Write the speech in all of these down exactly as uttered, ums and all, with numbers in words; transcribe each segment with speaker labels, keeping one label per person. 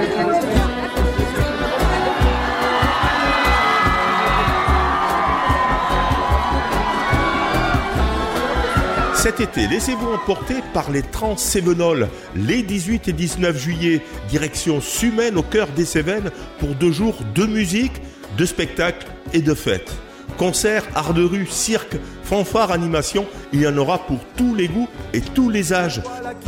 Speaker 1: Cet été, laissez-vous emporter par les Trans-Cévenols, les dix-huit et dix-neuf juillet, direction Sumène au cœur des Cévennes pour deux jours de musique, de spectacles et de fêtes. Concerts, art de rue, cirque, fanfare, animation, il y en aura pour tous les goûts et tous les âges.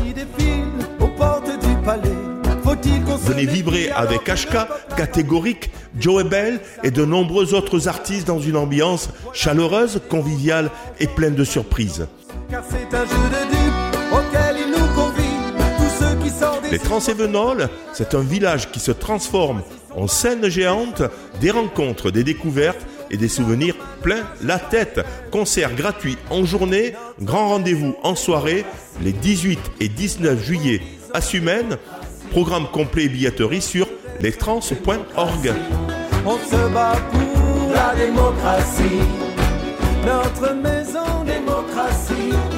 Speaker 1: Venez vibrer avec H K, Catégorique, Joe Bell et de nombreux autres artistes dans une ambiance chaleureuse, conviviale et pleine de surprises.
Speaker 2: Car c'est un jeu de dupes auquel il nous convie, tous ceux qui sortent des...
Speaker 1: Les Trans-Cévenols, c'est un village qui se transforme en scène géante, des rencontres, des découvertes et des souvenirs plein la tête. Concerts gratuits en journée, grand rendez-vous en soirée, les dix-huit et dix-neuf juillet à Sumène. Programme complet et billetterie sur les trans point org.
Speaker 2: On se bat pour la démocratie, notre maison démocratie.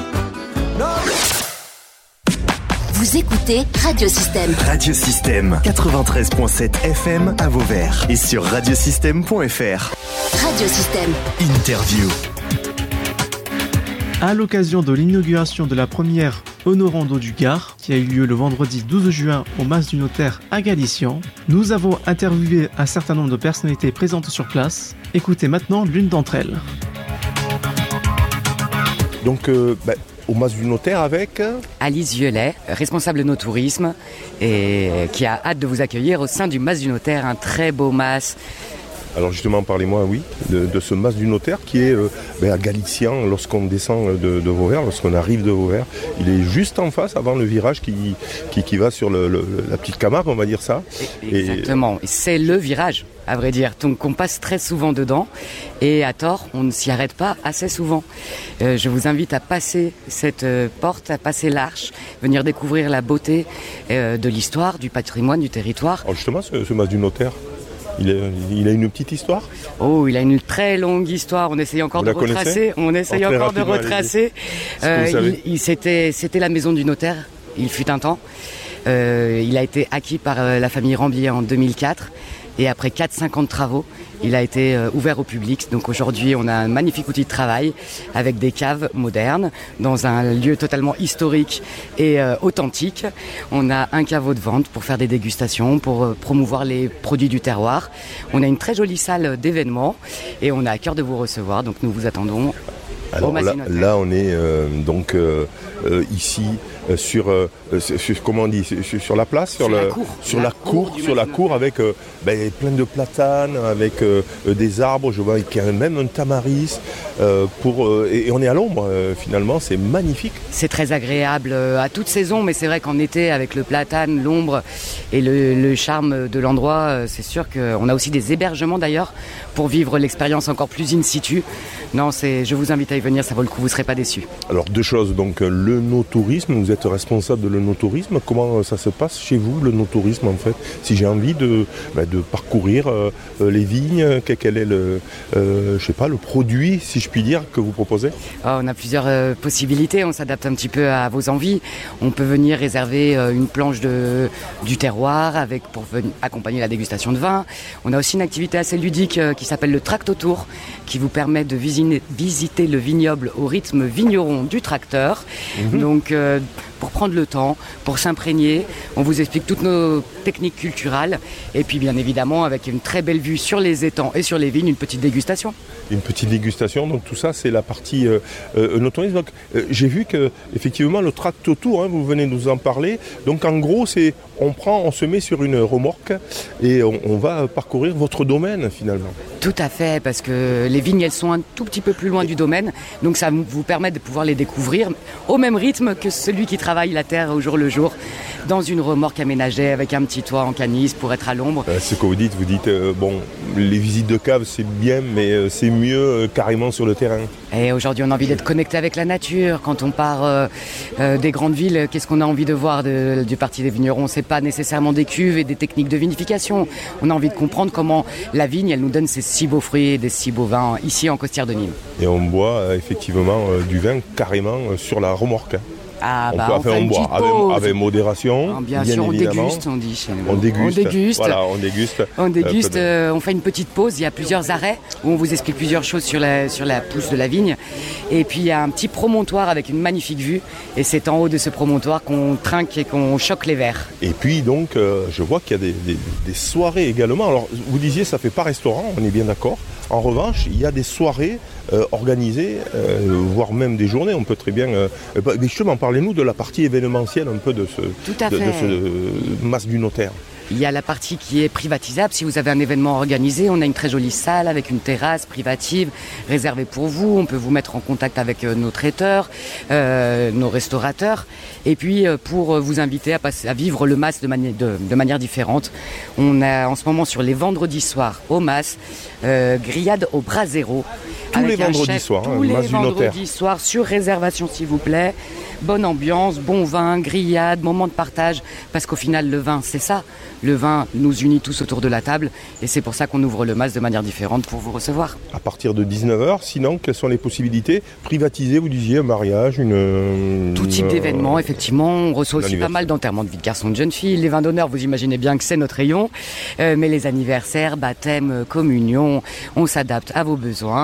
Speaker 3: Vous écoutez Radio Système.
Speaker 4: Radio Système, quatre-vingt-treize virgule sept F M à Vauvert et sur radiosystème point f r.
Speaker 3: Radio Système.
Speaker 4: Interview.
Speaker 5: À l'occasion de l'inauguration de la première Honorando du Gard, qui a eu lieu le vendredi douze juin au Mas du Notaire à Galician, nous avons interviewé un certain nombre de personnalités présentes sur place. Écoutez maintenant l'une d'entre elles.
Speaker 1: Donc, euh, bah, au Mas du Notaire avec
Speaker 6: Alice Violet, responsable no tourisme, et qui a hâte de vous accueillir au sein du Mas du Notaire, un très beau mas.
Speaker 1: Alors justement, parlez-moi, oui, de, de ce Mas du Notaire qui est euh, ben à Galician, lorsqu'on descend de, de Vauvert, lorsqu'on arrive de Vauvert. Il est juste en face, avant le virage qui, qui, qui va sur le, le, la petite Camargue, on va dire ça.
Speaker 6: Exactement, et... c'est le virage, à vrai dire. Donc on passe très souvent dedans, et à tort, on ne s'y arrête pas assez souvent. Euh, je vous invite à passer cette euh, porte, à passer l'arche, venir découvrir la beauté euh, de l'histoire, du patrimoine, du territoire.
Speaker 1: Alors justement, ce, ce Mas du Notaire, Il, est, il a une petite histoire ?
Speaker 6: Oh, il a une très longue histoire. On essaye encore
Speaker 1: Vous
Speaker 6: de retracer. On essaye
Speaker 1: oh,
Speaker 6: encore de retracer. Euh, il, il, c'était, c'était la maison du notaire. Il fut un temps. Euh, il a été acquis par euh, la famille Rambier en deux mille quatre. Et après quatre à cinq ans de travaux, il a été euh, ouvert au public. Donc aujourd'hui, on a un magnifique outil de travail avec des caves modernes dans un lieu totalement historique et euh, authentique. On a un caveau de vente pour faire des dégustations, pour euh, promouvoir les produits du terroir. On a une très jolie salle d'événements et on a à cœur de vous recevoir. Donc nous vous attendons.
Speaker 1: Alors là, là, on est euh, donc euh, euh, ici euh, sur, euh, sur comment on dit sur, sur la place, sur,
Speaker 6: sur
Speaker 1: le,
Speaker 6: la cour,
Speaker 1: sur
Speaker 6: la
Speaker 1: la
Speaker 6: cour,
Speaker 1: cour, sur la cour avec euh, ben, plein de platanes, avec euh, des arbres. Je vois qu'il y a même un tamaris euh, pour euh, et, et on est à l'ombre euh, finalement. C'est magnifique.
Speaker 6: C'est très agréable euh, à toute saison, mais c'est vrai qu'en été avec le platane, l'ombre et le, le charme de l'endroit, euh, c'est sûr qu'on a aussi des hébergements d'ailleurs pour vivre l'expérience encore plus in situ. Non, c'est, je vous invite à y venir, ça vaut le coup, vous ne serez pas déçus.
Speaker 1: Alors deux choses, donc le no-tourisme, vous êtes responsable de le no-tourisme, comment ça se passe chez vous, le no-tourisme en fait ? Si j'ai envie de, bah, de parcourir euh, les vignes, quel est le, euh, je sais pas, le produit, si je puis dire, que vous proposez ?
Speaker 6: Oh, on a plusieurs euh, possibilités, on s'adapte un petit peu à vos envies. On peut venir réserver euh, une planche de, du terroir avec, pour venir accompagner la dégustation de vin. On a aussi une activité assez ludique euh, qui s'appelle le Tractotour, qui vous permet de visiter visiter le vignoble au rythme vigneron du tracteur. Mmh. Donc euh, pour prendre le temps, pour s'imprégner, on vous explique toutes nos techniques culturelles et puis bien évidemment avec une très belle vue sur les étangs et sur les vignes, une petite dégustation.
Speaker 1: Une petite dégustation, donc tout ça c'est la partie euh, euh, no-tourisme. Donc euh, j'ai vu que effectivement le Tractotour, hein, vous venez nous en parler. Donc en gros c'est on prend, on se met sur une remorque et on, on va parcourir votre domaine finalement.
Speaker 6: Tout à fait, parce que les vignes elles sont un tout petit peu plus loin du domaine, donc ça vous permet de pouvoir les découvrir au même rythme que celui qui travaille la terre au jour le jour, dans une remorque aménagée avec un petit toit en canis pour être à l'ombre.
Speaker 1: Euh, c'est ce que vous dites, vous dites, euh, bon, les visites de cave c'est bien, mais euh, c'est mieux euh, carrément sur le terrain.
Speaker 6: Et aujourd'hui on a envie d'être connecté avec la nature. Quand on part euh, euh, des grandes villes, qu'est-ce qu'on a envie de voir de, du Parti des vignerons ? C'est pas nécessairement des cuves et des techniques de vinification. On a envie de comprendre comment la vigne, elle nous donne ces si beaux fruits et des si beaux vins ici en Costières de Nîmes.
Speaker 1: Et on boit euh, effectivement euh, du vin carrément euh, sur la remorque. Hein.
Speaker 6: Ah
Speaker 1: on
Speaker 6: bah
Speaker 1: peut
Speaker 6: on
Speaker 1: faire
Speaker 6: fait
Speaker 1: un
Speaker 6: une
Speaker 1: boire
Speaker 6: petite
Speaker 1: avec,
Speaker 6: pause.
Speaker 1: avec modération.
Speaker 6: Ah, bien,
Speaker 1: bien
Speaker 6: sûr, on
Speaker 1: évidemment.
Speaker 6: déguste, on dit chez nous.
Speaker 1: On déguste.
Speaker 6: On déguste.
Speaker 1: Voilà, on déguste.
Speaker 6: On déguste.
Speaker 1: Euh,
Speaker 6: euh, on fait une petite pause. Il y a plusieurs arrêts où on vous explique plusieurs choses sur la sur la pousse de la vigne. Et puis il y a un petit promontoire avec une magnifique vue. Et c'est en haut de ce promontoire qu'on trinque et qu'on choque les verres.
Speaker 1: Et puis donc, euh, je vois qu'il y a des, des, des soirées également. Alors, vous disiez, ça fait pas restaurant, on est bien d'accord. En revanche, il y a des soirées euh, organisées, euh, voire même des journées. On peut très bien... Euh, bah, justement, parlez-nous de la partie événementielle un peu de ce,
Speaker 6: Tout à
Speaker 1: de,
Speaker 6: fait.
Speaker 1: de ce Mas du Notaire.
Speaker 6: Il y a la partie qui est privatisable. Si vous avez un événement organisé, on a une très jolie salle avec une terrasse privative réservée pour vous. On peut vous mettre en contact avec nos traiteurs, euh, nos restaurateurs. Et puis, pour vous inviter à, passer, à vivre le Mas de, mani- de, de manière différente, on a en ce moment sur les vendredis soirs au Mas, euh, grillade au brasero.
Speaker 1: Tous les vendredis soirs,
Speaker 6: tous
Speaker 1: hein,
Speaker 6: les
Speaker 1: Mas du Notaire.
Speaker 6: vendredis soirs, sur réservation s'il vous plaît. Bonne ambiance, bon vin, grillade, moment de partage. Parce qu'au final, le vin, c'est ça. Le vin nous unit tous autour de la table. Et c'est pour ça qu'on ouvre le Mas de manière différente pour vous recevoir.
Speaker 1: À partir de dix-neuf heures, sinon, quelles sont les possibilités? Privatiser, vous disiez, un mariage, une...
Speaker 6: Tout type
Speaker 1: une,
Speaker 6: d'événements, effectivement. On reçoit aussi pas mal d'enterrements de vie de garçons, de jeunes filles. Les vins d'honneur, vous imaginez bien que c'est notre rayon. Euh, mais les anniversaires, baptêmes, communions, on s'adapte à vos besoins.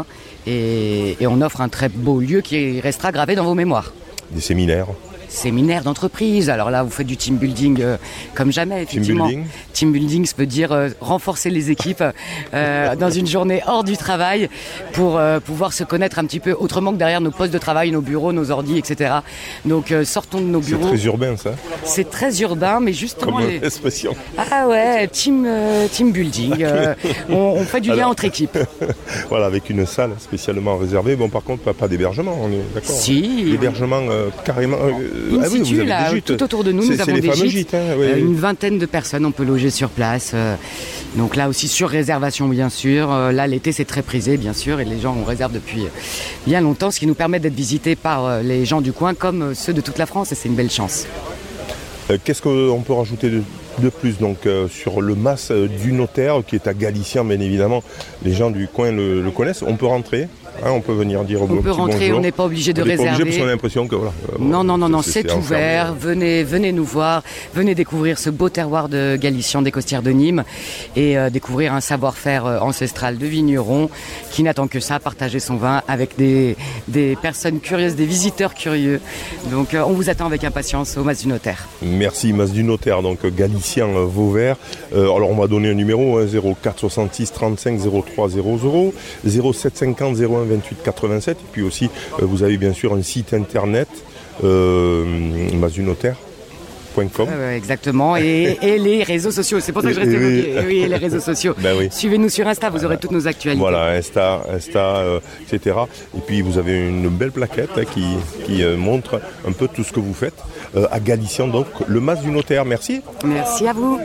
Speaker 6: Et, et on offre un très beau lieu qui restera gravé dans vos mémoires.
Speaker 1: Des séminaires.
Speaker 6: Séminaire d'entreprise. Alors là, vous faites du team building euh, comme jamais, effectivement.
Speaker 1: Team building.
Speaker 6: Team building, ça veut dire euh, renforcer les équipes euh, dans une journée hors du travail pour euh, pouvoir se connaître un petit peu autrement que derrière nos postes de travail, nos bureaux, nos ordis, et cetera. Donc euh, sortons de nos bureaux.
Speaker 1: C'est très urbain, ça.
Speaker 6: C'est très urbain, mais justement...
Speaker 1: Comme
Speaker 6: les...
Speaker 1: expression.
Speaker 6: Ah ouais, team, euh, team building. Euh, on, on fait du lien
Speaker 1: Alors...
Speaker 6: entre équipes.
Speaker 1: Voilà, avec une salle spécialement réservée. Bon, par contre, pas, pas d'hébergement, on est d'accord.
Speaker 6: Si.
Speaker 1: L'hébergement euh, carrément... Euh,
Speaker 6: In
Speaker 1: ah oui,
Speaker 6: situ,
Speaker 1: vous avez
Speaker 6: là,
Speaker 1: des gîtes.
Speaker 6: tout autour de nous,
Speaker 1: c'est,
Speaker 6: nous
Speaker 1: c'est
Speaker 6: avons
Speaker 1: les
Speaker 6: des
Speaker 1: fameux
Speaker 6: gîtes.
Speaker 1: gîtes. Hein, oui.
Speaker 6: Euh, une vingtaine de personnes, on peut loger sur place. Euh, donc là aussi sur réservation, bien sûr. Euh, là, l'été, c'est très prisé, bien sûr, et les gens on réserve depuis bien longtemps, ce qui nous permet d'être visités par euh, les gens du coin comme euh, ceux de toute la France, et c'est une belle chance.
Speaker 1: Euh, qu'est-ce qu'on peut rajouter de, de plus donc, euh, sur le Mas du Notaire, qui est à Galicien, bien évidemment. Les gens du coin le, le connaissent. On peut rentrer. Hein, on peut venir dire
Speaker 6: on
Speaker 1: un
Speaker 6: peut
Speaker 1: petit
Speaker 6: rentrer,
Speaker 1: bonjour.
Speaker 6: on n'est pas obligé de
Speaker 1: on
Speaker 6: réserver.
Speaker 1: On n'est pas obligé parce qu'on a l'impression que voilà. Euh,
Speaker 6: non, non, non, non, c'est, c'est, c'est
Speaker 1: ouvert.
Speaker 6: Venez, venez nous voir, venez découvrir ce beau terroir de Galician, des Costières de Nîmes, et euh, découvrir un savoir-faire euh, ancestral de vigneron qui n'attend que ça, partager son vin avec des, des personnes curieuses, des visiteurs curieux. Donc euh, on vous attend avec impatience au Mas du Notaire.
Speaker 1: Merci, Mas du Notaire, donc Galicien euh, Vauvert. Euh, alors on va donner un numéro, hein, zéro quatre soixante-six trente-cinq zéro trois zéro zéro, zéro sept cinquante zéro un vingt-huit quatre-vingt-sept. Et puis aussi, euh, vous avez bien sûr un site internet, euh, mas du notaire point com.
Speaker 6: Euh, exactement, et, et les réseaux sociaux, c'est pour ça que je restais bloqué. Oui, et les réseaux sociaux. Ben oui. Suivez-nous sur Insta, vous aurez toutes nos actualités.
Speaker 1: Voilà, Insta, Insta euh, et cetera. Et puis vous avez une belle plaquette hein, qui, qui euh, montre un peu tout ce que vous faites euh, à Galicien, donc le Mas du Notaire. Merci.
Speaker 6: Merci à vous.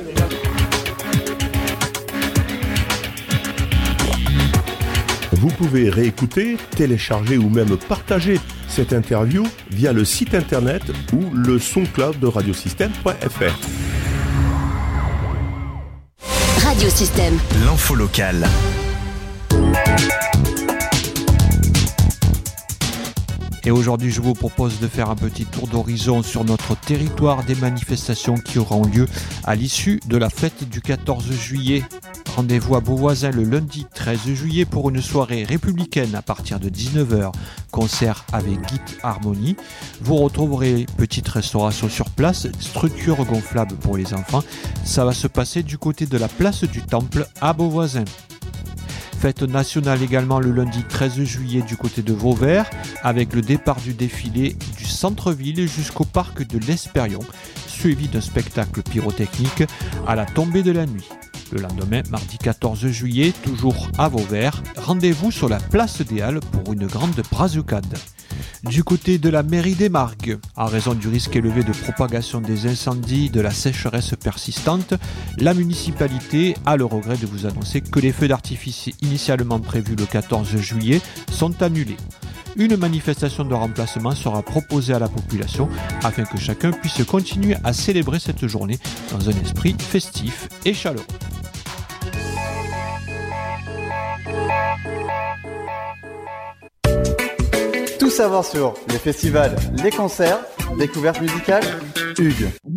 Speaker 1: Vous pouvez réécouter, télécharger ou même partager cette interview via le site internet ou le SoundCloud de radiosystème point f r.
Speaker 3: Radiosystème.
Speaker 4: L'info locale.
Speaker 7: Et aujourd'hui, je vous propose de faire un petit tour d'horizon sur notre territoire des manifestations qui auront lieu à l'issue de la fête du quatorze juillet. Rendez-vous à Beauvoisin le lundi treize juillet pour une soirée républicaine à partir de dix-neuf heures. Concert avec Git Harmonie. Vous retrouverez petite restauration sur place, structure gonflable pour les enfants. Ça va se passer du côté de la place du Temple à Beauvoisin. Fête nationale également le lundi treize juillet du côté de Vauvert, avec le départ du défilé du centre-ville jusqu'au parc de l'Espérion, suivi d'un spectacle pyrotechnique à la tombée de la nuit. Le lendemain, mardi quatorze juillet, toujours à Vauvert, rendez-vous sur la place des Halles pour une grande brazucade. Du côté de la mairie des Margues, en raison du risque élevé de propagation des incendies, de la sécheresse persistante, la municipalité a le regret de vous annoncer que les feux d'artifice initialement prévus le quatorze juillet sont annulés. Une manifestation de remplacement sera proposée à la population afin que chacun puisse continuer à célébrer cette journée dans un esprit festif et chaleureux.
Speaker 8: Tout savoir sur les festivals, les concerts, Découverte musicale, Hugues.